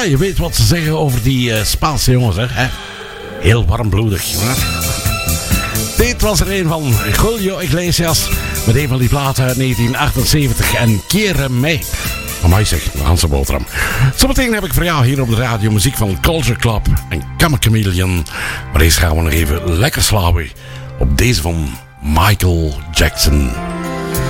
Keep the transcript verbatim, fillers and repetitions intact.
je weet wat ze zeggen over die uh, Spaanse jongens, hè? Heel warmbloedig. Hè? Dit was er een van Julio Iglesias met een van die platen uit negentien achtenzeventig en Quiere Me. Amai zeg, de Hanse boterham. Zometeen heb ik voor jou hier op de radio muziek van Culture Club en Come Chameleon. Maar eerst gaan we nog even lekker slapen op deze van Michael Jackson.